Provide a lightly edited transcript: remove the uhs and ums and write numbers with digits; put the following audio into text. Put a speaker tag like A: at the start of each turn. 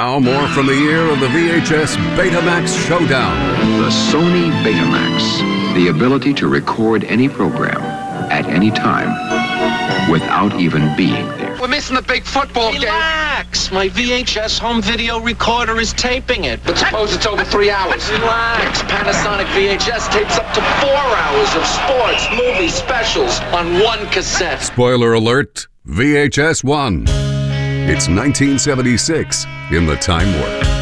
A: Now more from the year of the VHS Betamax Showdown.
B: The Sony Betamax. The ability to record any program at any time without even being there.
C: We're missing the big football game.
D: Relax. My VHS home video recorder is taping it.
C: But suppose it's over 3 hours.
D: Relax. Panasonic VHS tapes up to 4 hours of sports, movies, specials on one cassette.
A: Spoiler alert, VHS 1. It's 1976 in the Time Warp.